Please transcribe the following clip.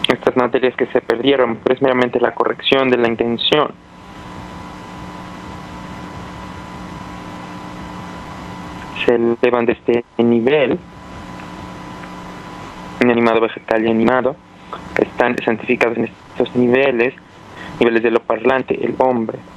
Estas materias que se perdieron, pues meramente la corrección de la intención. Se elevan de este nivel, inanimado, vegetal y animado, están santificados en estos niveles de lo parlante, el hombre.